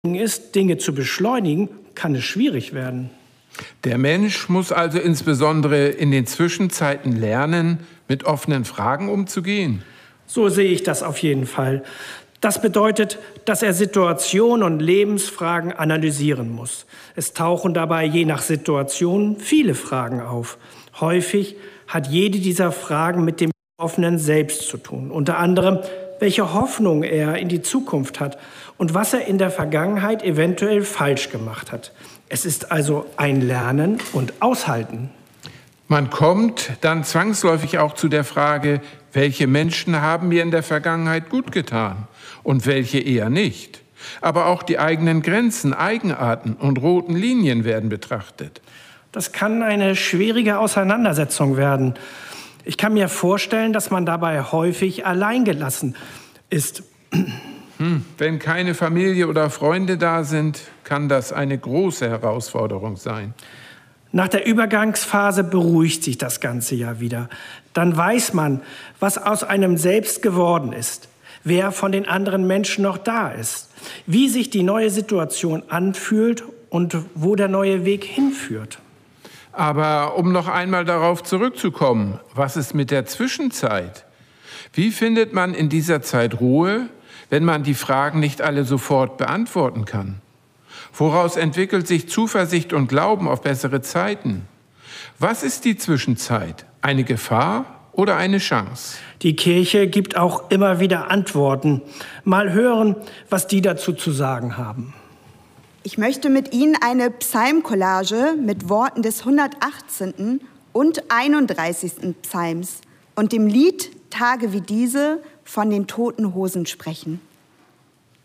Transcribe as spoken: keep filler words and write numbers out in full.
ist, Dinge zu beschleunigen, kann es schwierig werden. Der Mensch muss also insbesondere in den Zwischenzeiten lernen, mit offenen Fragen umzugehen. So sehe ich das auf jeden Fall. Das bedeutet, dass er Situationen und Lebensfragen analysieren muss. Es tauchen dabei je nach Situation viele Fragen auf. Häufig hat jede dieser Fragen mit dem Betroffenen selbst zu tun. Unter anderem, welche Hoffnung er in die Zukunft hat und was er in der Vergangenheit eventuell falsch gemacht hat. Es ist also ein Lernen und Aushalten. Man kommt dann zwangsläufig auch zu der Frage, welche Menschen haben mir in der Vergangenheit gut getan und welche eher nicht. Aber auch die eigenen Grenzen, Eigenarten und roten Linien werden betrachtet. Das kann eine schwierige Auseinandersetzung werden. Ich kann mir vorstellen, dass man dabei häufig alleingelassen ist. Hm, wenn keine Familie oder Freunde da sind, kann das eine große Herausforderung sein. Nach der Übergangsphase beruhigt sich das Ganze ja wieder. Dann weiß man, was aus einem selbst geworden ist, wer von den anderen Menschen noch da ist, wie sich die neue Situation anfühlt und wo der neue Weg hinführt. Aber um noch einmal darauf zurückzukommen, was ist mit der Zwischenzeit? Wie findet man in dieser Zeit Ruhe, wenn man die Fragen nicht alle sofort beantworten kann? Woraus entwickelt sich Zuversicht und Glauben auf bessere Zeiten? Was ist die Zwischenzeit? Eine Gefahr oder eine Chance? Die Kirche gibt auch immer wieder Antworten. Mal hören, was die dazu zu sagen haben. Ich möchte mit Ihnen eine Psalmcollage mit Worten des hundertachtzehnten und einunddreißigsten Psalms und dem Lied Tage wie diese von den Toten Hosen sprechen.